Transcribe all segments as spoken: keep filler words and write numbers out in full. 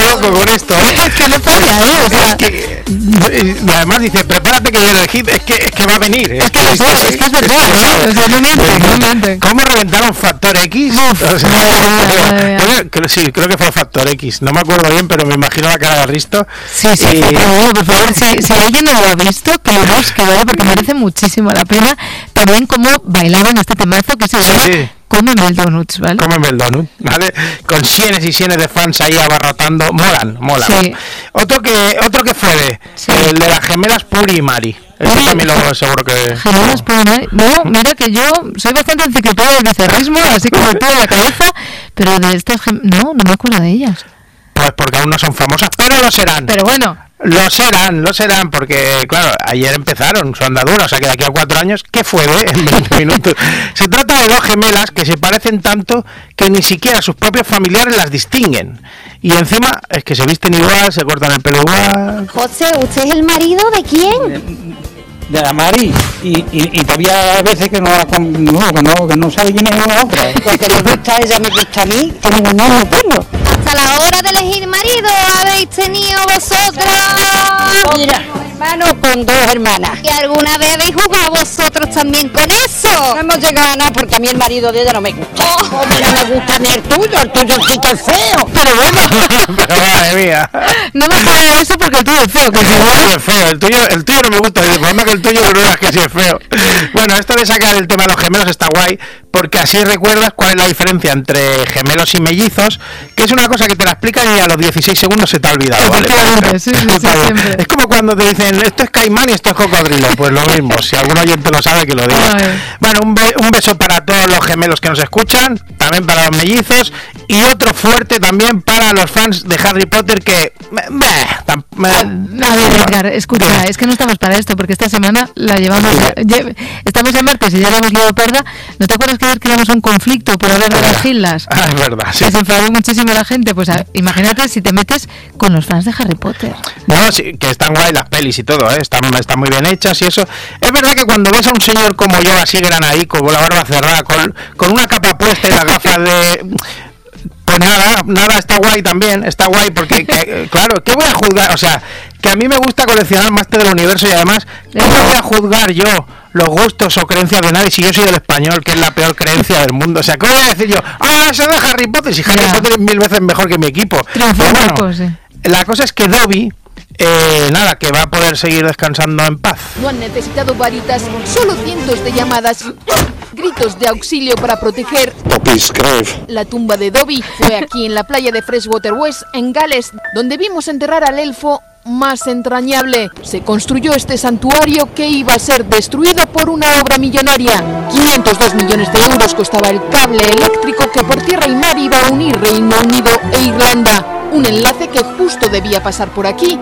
loco con esto, ¿eh? Es que no para, ¿eh? O sea, es que, y además dice, prepárate que viene el hit, es que, es que va a venir. Es que es verdad, es que es verdad, ¿eh? O sea, no miente, no miente. ¿Cómo reventaron Factor X? Uf, O sea, madre mía, madre mía. creo, creo- sí, creo que fue Factor X, no me acuerdo bien, pero me imagino la cara de Risto. Sí, sí, Y- pero bueno, por favor, si, si alguien no lo ha visto, que lo busque, ¿vale? Porque merece muchísimo la pena. También cómo bailaban este temazo que se Sí, llama sí. Cómeme el Donuts, ¿vale? Cómeme el donut, ¿vale? Con sienes y sienes de fans ahí abarrotando, molan, molan. Sí. Otro que otro que fue de, Sí. el de las gemelas Puri y Mari. Eso Puri- también lo seguro que... Gemelas por ahí. No, mira que yo soy bastante enciclopedia del becerrismo, así como tú en la cabeza, pero de estas gem- no, no me acuerdo de ellas. Pues porque aún no son famosas, pero lo serán. Pero bueno, Lo serán, lo serán, porque, claro, ayer empezaron su andadura, o sea que de aquí a cuatro años, ¿qué fue de en veinte minutos? Se trata de dos gemelas que se parecen tanto que ni siquiera sus propios familiares las distinguen. Y encima es que se visten igual, se cortan el pelo igual. José, ¿usted es el marido de quién? De la Mari, y, y, y todavía a veces que no, la con- no, que no, que no sabe quién es una otra. Porque me gusta ella, me gusta a mí, tengo un nuevo perro. Hasta la hora de elegir marido habéis tenido vosotros. Mira, hermano con dos hermanas. ¿Y alguna vez habéis jugado vosotros también con eso? No hemos llegado a nada porque a mí el marido de ella no me gusta. Como no me gusta ni el tuyo, el tuyo sí que es feo. pero bueno, Pero madre mía. no me acuerdo de eso porque tú es feo, que El si tuyo no- es feo, el tuyo, el tuyo no me gusta, el problema que el tuyo no es que sí es feo. Bueno, esto de sacar el tema de los gemelos está guay, porque así recuerdas cuál es la diferencia entre gemelos y mellizos, que es una cosa que te la explican y a los dieciséis segundos se te ha olvidado, ¿vale? Efectivamente, sí, sí, sí, Está bien. siempre. Es como cuando te dicen, esto es caimán y esto es cocodrilo, pues lo mismo, si algún oyente lo sabe que lo diga. Ay. Bueno, un, be- un beso para todos los gemelos que nos escuchan, también para los mellizos, y otro fuerte también para los fans de Harry Potter que... meh, tam- meh, A ver, Edgar, escucha, es que no estamos para esto, porque esta semana la llevamos, lle- estamos en martes y ya la hemos liado parda. ¿No te acuerdas que ayer creamos un conflicto por hablar de las gildas? Ah, es verdad, sí. Que se enfadó muchísimo la gente, pues a- imagínate si te metes con los fans de Harry Potter. No, sí, que están guay las pelis y todo, ¿eh? están, están muy bien hechas y eso. Es verdad que cuando ves a un señor como yo, así granadico, con la barba cerrada, con, con una capa puesta y las gafas de... Pues nada, nada, está guay también, está guay porque, que, claro, ¿qué voy a juzgar? O sea, que a mí me gusta coleccionar Máster del Universo y además, ¿cómo voy a juzgar yo los gustos o creencias de nadie si yo soy el español, que es la peor creencia del mundo? O sea, ¿cómo voy a decir yo, ah, eso de Harry Potter, si Harry Ya. Potter es mil veces mejor que mi equipo? Triunfó Pero un bueno, poco, sí. la cosa es que Dobby, eh, nada, que va a poder seguir descansando en paz. No han necesitado varitas, solo cientos de llamadas, gritos de auxilio para proteger la tumba de Dobby. Fue aquí en la playa de Freshwater West, en Gales, donde vimos enterrar al elfo más entrañable. Se construyó este santuario que iba a ser destruido por una obra millonaria. quinientos dos millones de euros costaba el cable eléctrico que por tierra y mar iba a unir Reino Unido e Irlanda. Un enlace que justo debía pasar por aquí.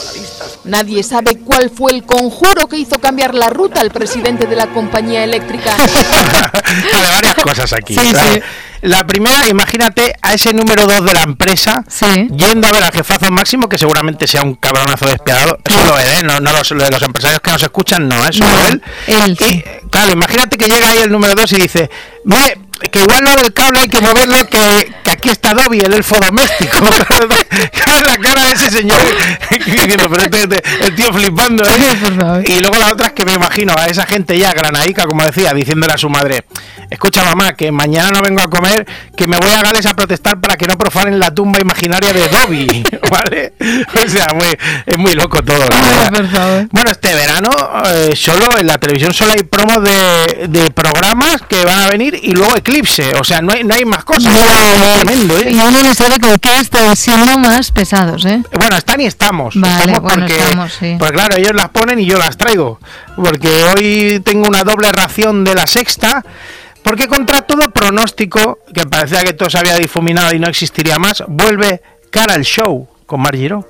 Nadie sabe cuál fue el conjuro que hizo cambiar la ruta al presidente de la compañía eléctrica. Vale, varias cosas aquí. Sí, ¿sabes? sí. La primera, imagínate a ese número dos de la empresa Sí. yendo a ver al jefazo máximo, que seguramente sea un cabronazo despiadado. Eso lo es, ¿eh? No, no los, lo de los empresarios que nos escuchan, no, eso No, lo él. él, Y, sí. claro, imagínate que llega ahí el número dos y dice, ve, que igual lo del cable hay que moverlo, que, que aquí está Dobby, el elfo doméstico. Claro, la cara de ese señor, diciendo, pero este- este- el tío flipando, ¿eh? Por favor. Y luego la otra es que me imagino a esa gente ya granadica, como decía, diciéndole a su madre, escucha mamá, que mañana no vengo a comer, que me voy a Gales a protestar para que no profanen la tumba imaginaria de Dobby, ¿vale? O sea, muy, es muy loco todo. la Ay, verdad. por favor. Bueno, este verano eh, solo en la televisión solo hay promos de, de programas que van a venir y luego Eclipse, o sea, no hay, no hay más cosas. Es tremendo, ¿eh? Y uno no sabe con qué están siendo más pesados, ¿eh? Bueno, están y estamos. Vale, Estamos bueno, porque, estamos, sí. pues claro, ellos las ponen y yo las traigo. Porque hoy tengo una doble ración de La Sexta. Porque contra todo pronóstico, que parecía que todo se había difuminado y no existiría más, vuelve Cara al Show con Mar Giró.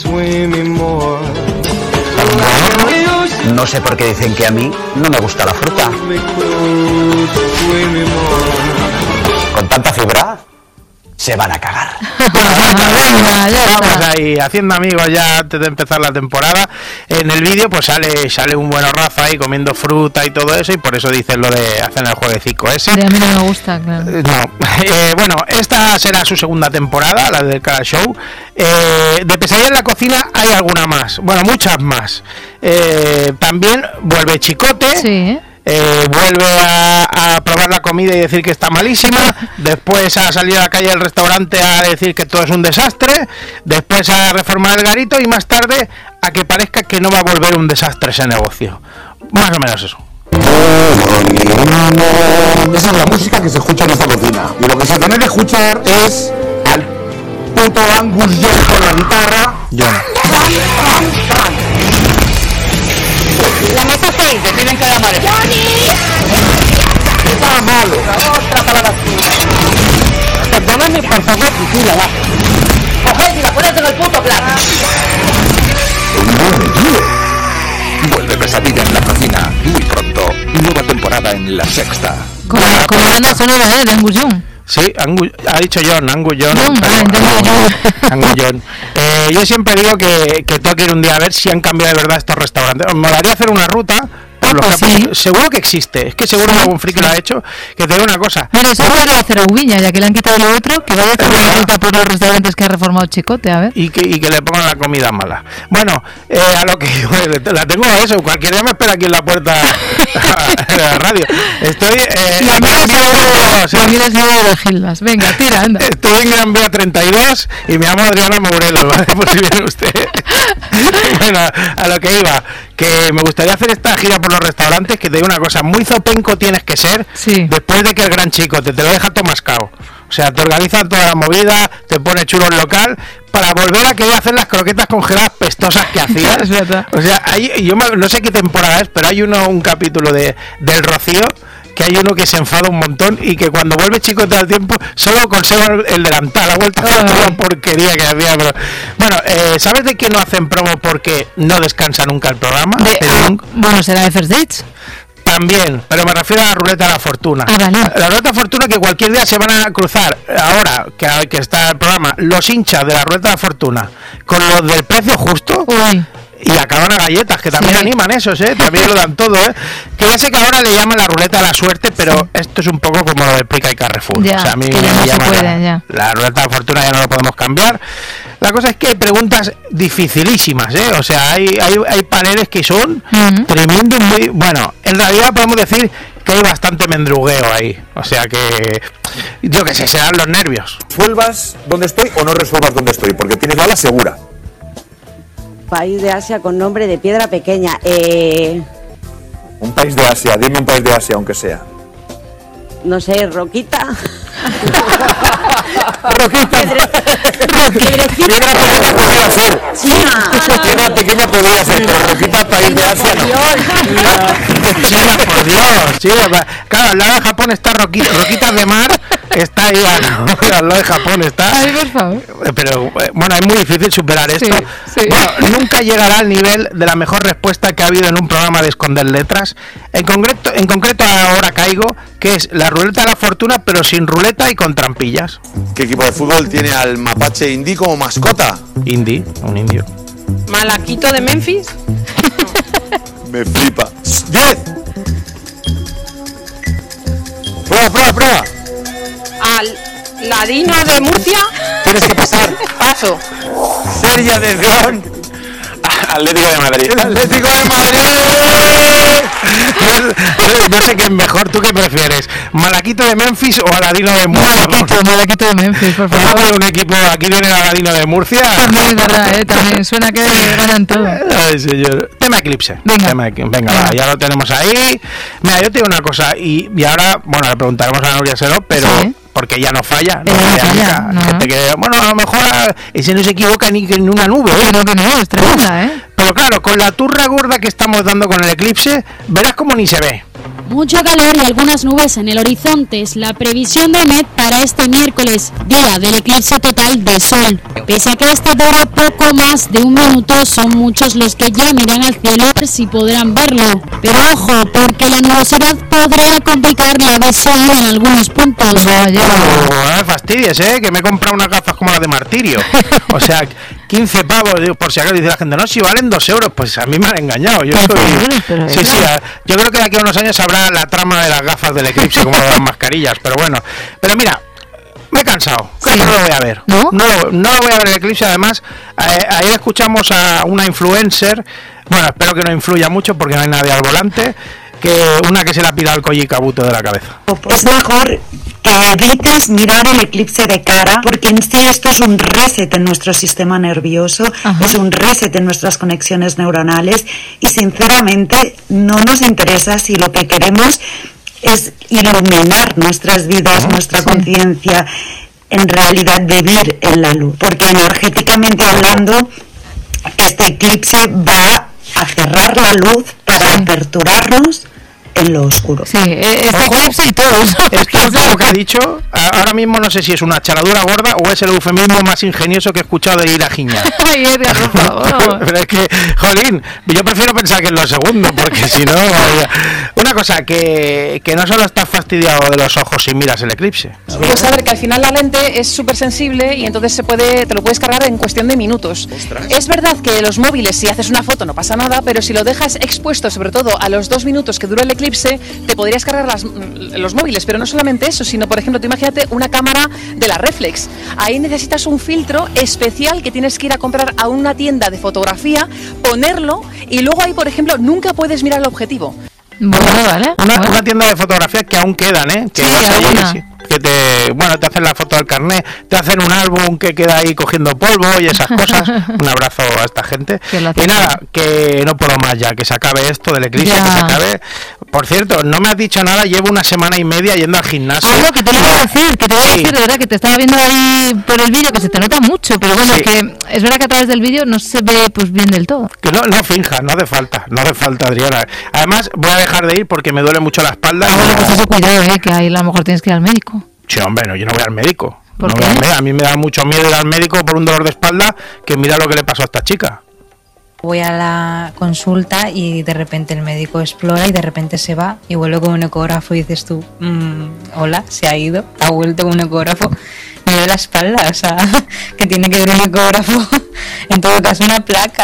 No sé por qué dicen que a mí no me gusta la fruta. ¿Con tanta fibra? se van a cagar. Venga, ya Vamos está. ahí, haciendo amigos ya antes de empezar la temporada. En el vídeo pues sale sale un buen raza ahí comiendo fruta y todo eso, y por eso dicen lo de hacer el jueguecico ese. Sí, a mí no me gusta, claro. Eh, No, eh, bueno, esta será su segunda temporada, la del cada show. Eh, de Pesadilla en la Cocina hay alguna más, bueno, muchas más. Eh, también vuelve Chicote. Sí. Eh, vuelve a, a probar la comida y decir que está malísima, después a salir a la calle del restaurante a decir que todo es un desastre, después a reformar el garito y más tarde a que parezca que no va a volver un desastre ese negocio. Más o menos eso. Esa es la música que se escucha en esta cocina. Y lo que se tiene que escuchar es al puto Angus Young con la guitarra. Yo no. La mesa seis, te tienen que llamar. Está malo. Otra palabra. Perdóname, por favor, y tú la vas. Coged y la pones en el puto plato. Vuelve Pesadilla en la Cocina muy pronto. Nueva temporada en La Sexta. Con, con la banda sonora, ¿eh? De Angus Young. Sí, Angus, ha dicho John, Angus John. No, pero- ah, entonces yo. Angus John. Eh, yo siempre digo que, que tengo que ir un día a ver si han cambiado de verdad estos restaurantes. Me molaría hacer una ruta. Por los pues que- sí. Seguro que existe. Es que seguro que algún friki lo ha hecho. Que te digo una cosa. Mira, eso podría hacer a Ubiña, ya que le han quitado lo otro, que vaya a hacer una ruta por los restaurantes que ha reformado Chicote, a ver. Y que, y que le pongan la comida mala. Bueno, eh, a lo que la tengo a eso. Cualquier día me espera aquí en la puerta de la radio. Estoy. Eh, La mía es o sea, la mía es la de Gildas. Venga, tira, anda. Estoy en Gran Vía treinta y dos y me llamo Adriana Morelos, ¿vale? Por si viene usted. Bueno, a lo que iba, que me gustaría hacer esta gira por los restaurantes, que te digo una cosa, muy zopenco tienes que ser Sí. después de que el gran chico te, te lo deja todo mascado. O sea, te organiza toda la movida, te pone chulo el local, para volver a querer hacer las croquetas congeladas pestosas que hacías. Es verdad. O sea, hay, yo me- no sé qué temporada es, pero hay uno un capítulo de del Rocío, que hay uno que se enfada un montón y que cuando vuelve Chicote al tiempo solo conserva el, el delantal, ha vuelto a hacer toda la porquería que hacía. Pero... Bueno, eh, ¿sabes de qué no hacen promo porque no descansa nunca el programa? De- Te ah, digo- bueno, será de First Dates. También, pero me refiero a la ruleta de la fortuna. Ah, vale. La ruleta de la fortuna, que cualquier día se van a cruzar, ahora que, que está el programa, los hinchas de la ruleta de la fortuna con los del precio justo. Uy. Y acaban a galletas, que también Sí. animan esos, ¿eh? También lo dan todo, ¿eh? Que ya sé que ahora le llaman la ruleta de la suerte, pero esto es un poco como lo de Pica y Carrefour. Ya, o sea, a mí que ya me no se llaman puede, la, ya. la ruleta de la fortuna ya no lo podemos cambiar. La cosa es que hay preguntas dificilísimas, ¿eh? O sea, hay, hay, hay paneles que son Ujú. tremendos, muy... Bueno, en realidad podemos decir que hay bastante mendrugueo ahí. O sea que... Yo qué sé, serán los nervios. ¿Resuelvas dónde estoy o no resuelvas dónde estoy? Porque tienes bala segura. País de Asia con nombre de piedra pequeña. Eh, Un país de Asia, dime un país de Asia, aunque sea. no sé, Roquita. Roquita. Piedrecita. Podría ser. China. Piedra pequeña podría ser, pero Roquita, país de Asia, no. China, por Dios, sí, claro, al lado de Japón está Roquita, Roquitas de Mar, está ahí, al lado de Japón está. Ay, por favor. Pero eh, bueno, es muy difícil superar Sí, esto. sí. Bueno, nunca llegará al nivel de la mejor respuesta que ha habido en un programa de esconder letras. En concreto, en concreto ahora caigo, que es la ruleta de la fortuna, pero sin ruleta y con trampillas. ¿Qué equipo de fútbol tiene al mapache indí como mascota? Indie, un indio. Malaquito de Memphis. Me flipa. ¡Diez! Prueba, prueba, prueba. Al Ladino de Murcia. Tienes que pasar. Paso. Seria de León. Atlético de Madrid. El Atlético de Madrid. No, no sé qué es mejor, ¿tú qué prefieres? ¿Malaquito de Memphis o Aladino de Murcia? Malaquito, Malaquito de Memphis, por favor. Vamos a un equipo, aquí viene el Aladino de Murcia. También es verdad, ¿eh? También suena que ganan todo. Ay, señor. Tema Eclipse. Venga. Tema Eclipse. Venga, va, ya lo tenemos ahí. Mira, yo te digo una cosa, y, y ahora, bueno, le preguntaremos a Nuria Seró, pero... Sí. Porque ya no falla, no Ella no falla falla, nunca. no. Gente que, bueno, a lo mejor ah, ese no se equivoca ni en una nube, ¿eh? Creo que no, es tremenda, ¿eh? Pero claro, con la turra gorda que estamos dando con el eclipse, verás como ni se ve. Mucho calor y algunas nubes en el horizonte es la previsión de Met para este miércoles, día del eclipse total de Sol. Pese a que este dura poco más de un minuto, son muchos los que ya miran al cielo a ver si podrán verlo. Pero ojo, porque la nubosidad podrá complicar la visión en algunos puntos. Vaya, no me fastidies, ¿eh? Que me he comprado unas gafas como las de Martirio. O sea, quince pavos, digo, por si acaso dice la gente, no, si valen dos euros, pues a mí me han engañado. Yo soy... Sí, sí, yo creo que de aquí a unos años habrá la trama de las gafas del eclipse, como las mascarillas, pero bueno. Pero mira, me he cansado, sí. No lo voy a ver. ¿No? No, no lo voy a ver el eclipse, además, eh, ayer escuchamos a una influencer, bueno, espero que no influya mucho porque no hay nadie al volante, que una que se la pira al Koji Kabuto de la cabeza. Es mejor que evites mirar el eclipse de cara, porque en sí esto es un reset en nuestro sistema nervioso, ajá, es un reset en nuestras conexiones neuronales y sinceramente no nos interesa si lo que queremos es iluminar nuestras vidas, oh, nuestra sí. conciencia, en realidad vivir en la luz, porque energéticamente hablando este eclipse va a cerrar la luz para sí. aperturarnos en lo oscuro. Sí, este eclipse y todo eso. Esto es lo que ha dicho. Ahora mismo no sé si es una charadura gorda o es el eufemismo más ingenioso que he escuchado de ir a giñar. Ay, Edgar, por favor. Pero es que, jolín, yo prefiero pensar que es lo segundo, porque si no... Una cosa, que, que no solo estás fastidiado de los ojos si miras el eclipse. Pues a ver, que al final la lente es súper sensible y entonces se puede, te lo puedes cargar en cuestión de minutos. Ostras. Es verdad que los móviles, si haces una foto no pasa nada, pero si lo dejas expuesto, sobre todo a los dos minutos que dura el eclipse, te podrías cargar las, los móviles, pero no solamente eso, sino por ejemplo, tú imagínate una cámara de la reflex. Ahí necesitas un filtro especial que tienes que ir a comprar a una tienda de fotografía, ponerlo y luego ahí, por ejemplo, nunca puedes mirar el objetivo. Bueno, vale. Una, una tienda de fotografía que aún quedan, ¿eh? Que sí, vas allí, sí, que te, bueno, te hacen la foto del carnet, te hacen un álbum que queda ahí cogiendo polvo y esas cosas. Un abrazo a esta gente. Y nada, que no puedo más ya, que se acabe esto del eclipse, ya. que se acabe. Por cierto, no me has dicho nada, llevo una semana y media yendo al gimnasio. Ah, no, que te lo iba a decir, que te voy a decir, de verdad, que te estaba viendo ahí por el vídeo, que se te nota mucho, pero bueno, sí. que es verdad que a través del vídeo no se ve pues bien del todo. Que no, no finjas, no hace falta, no hace falta, Adriana. Además, voy a dejar de ir porque me duele mucho la espalda. Ah, bueno, pues eso cuidado, eh, que ahí a lo mejor tienes que ir al médico. Sí, hombre, no, yo no voy al médico. ¿Por no qué? Voy al, a mí me da mucho miedo ir al médico por un dolor de espalda, que mira lo que le pasó a esta chica. Voy a la consulta y de repente el médico explora y de repente se va y vuelve con un ecógrafo y dices tú, mmm, hola, se ha ido, ha vuelto con un ecógrafo, me duele la espalda, o sea, que tiene que ver un ecógrafo, en todo caso una placa,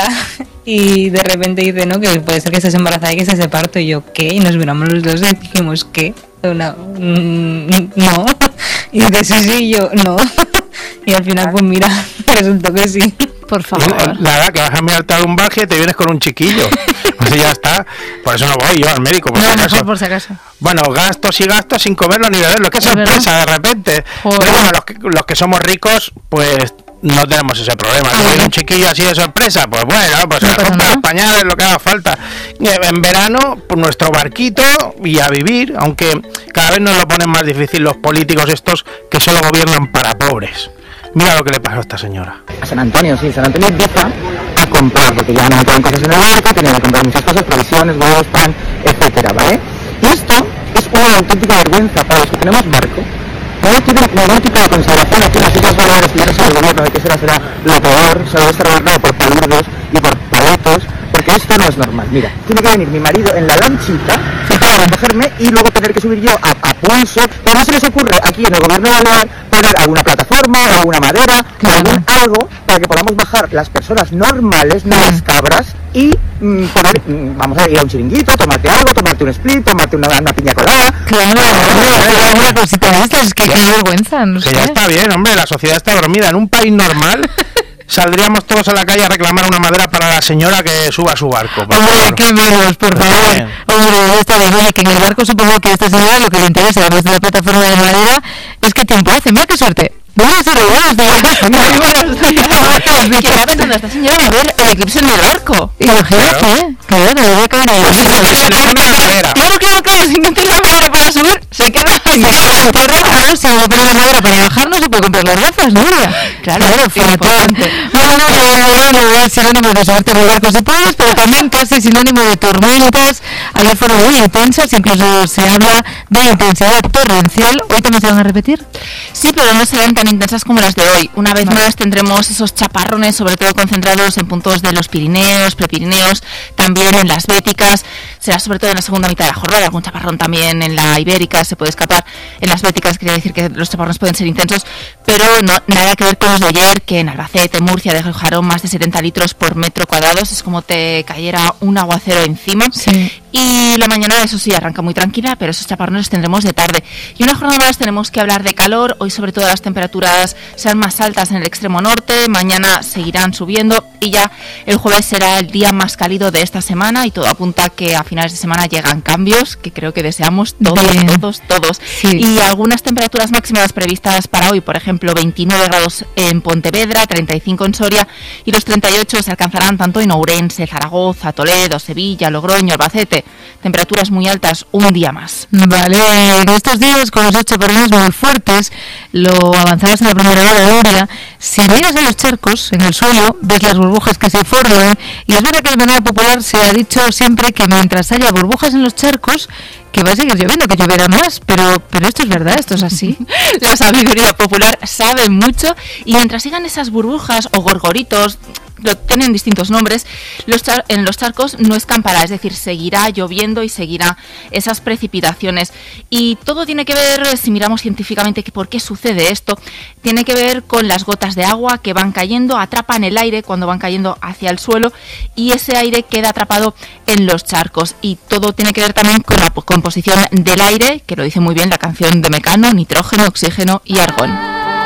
y de repente dice, no, que puede ser que estés embarazada y que estés de parto, y yo, ¿qué? Y nos miramos los dos y dijimos, ¿qué? Una, mm, no, y dice, sí, sí, yo, no, y al final pues mira, resultó que sí. Por favor. Nada, que vas a mirarte a un baje y te vienes con un chiquillo. O sea, ya está. Por eso no voy yo al médico. Por no, si acaso. Mejor por si acaso. Bueno, gastos y gastos sin comerlo ni beberlo. Qué sorpresa de repente. Joder. Pero bueno, los que, los que somos ricos, pues no tenemos ese problema. Si viene un chiquillo así de sorpresa, pues bueno, pues no se compra los pañales, lo que haga falta. En verano, pues nuestro barquito y a vivir, aunque cada vez nos lo ponen más difícil los políticos estos que solo gobiernan para pobres. Mira lo que le pasó a esta señora. A San Antonio, sí, San Antonio empieza a comprar, porque ya no tienen cosas en el barco, tienen que comprar muchas cosas, provisiones, huevos, pan, etcétera, ¿vale? Y esto es una auténtica vergüenza para los que tenemos barco. No tienen ningún tipo de consideración aquí en las Islas Baleares, que ya no sabe el gobierno de que será, será lo peor, solo estar gobernado por palurdos y por paletos, porque esto no es normal. Mira, tiene que venir mi marido en la lanchita para recogerme y luego tener que subir yo a, a pulso, pero no se les ocurre aquí en el gobierno de Balear poner alguna plataforma o alguna madera, claro, algún algo para que podamos bajar las personas normales, no las cabras, y mm, poner, mm, vamos a ir a un chiringuito, tomarte algo, tomarte un split, tomarte una, una piña colada. Claro, una cosita de estas, que qué vergüenza, no sé. Que ya está bien, hombre, la sociedad está dormida. En un país normal saldríamos todos a la calle a reclamar una madera para la señora que suba a su barco. Hombre, qué menos, por favor. Hombre, está bien, oye, que en el barco supongo que a esta señora lo que le interesa, además de la plataforma de madera, es que tiempo hace. Mira qué suerte. Buenas tardes, buenos días. Muy buenos días. Que va pensando esta señora a ver el eclipse en el barco. Imagínate, ¿eh? Claro, debe caer ahí. Claro, claro, claro, sin meter la madera para subir, se queda en tierra. Claro, si no poner la madera para bajar, no se puede comprar las gafas, ¿no? Claro, claro, importante. Bueno, no, no, sinónimo de suerte de barcos y pueblos, pero también casi sinónimo de tormentas. Ayer fueron muy intensas, incluso se habla de intensidad torrencial. ¿Hoy también se van a repetir? Sí, pero no serán tan intensas como las de hoy. Una vez más tendremos esos chaparrones, sobre todo concentrados en puntos de los Pirineos, Prepirineos, también en las Béticas. Será sobre todo en la segunda mitad de la jornada, algún chaparrón también en la Ibérica se puede escapar. En las Béticas quiere decir que los chaparrones pueden ser intensos, pero no, nada que ver con los de ayer, que en Albacete, Murcia, dejaron más de setenta litros por metro cuadrado. Es como te cayera un aguacero encima. Sí. Y la mañana, eso sí, arranca muy tranquila, pero esos chaparrones los tendremos de tarde. Y una jornada más tenemos que hablar de calor. Hoy sobre todo las temperaturas serán más altas en el extremo norte, mañana seguirán subiendo y ya el jueves será el día más cálido de esta semana y todo apunta que a finales de semana llegan cambios que creo que deseamos todos, Bien. todos, todos. Sí. Y algunas temperaturas máximas previstas para hoy, por ejemplo, veintinueve grados en Pontevedra, treinta y cinco en Soria y los treinta y ocho se alcanzarán tanto en Ourense, Zaragoza, Toledo, Sevilla, Logroño, Albacete. Temperaturas muy altas un día más. Vale, en estos días con los chaparrones muy fuertes, lo avanzabas en la primera hora, Gloria, si miras en los charcos, en el suelo, ves las burbujas que se forman, y es verdad que de manera popular se ha dicho siempre que mientras haya burbujas en los charcos, que va a seguir lloviendo, que lloverá más, pero pero esto es verdad, esto es así. La sabiduría popular sabe mucho, y mientras sigan esas burbujas o gorgoritos, lo tienen distintos nombres, los char- en los charcos no escampará, es decir, seguirá lloviendo y seguirá esas precipitaciones. Y todo tiene que ver, si miramos científicamente que por qué sucede esto, tiene que ver con las gotas de agua que van cayendo, atrapan el aire cuando van cayendo hacia el suelo y ese aire queda atrapado en los charcos. Y todo tiene que ver también con la composición del aire, que lo dice muy bien la canción de Mecano, nitrógeno, oxígeno y argón.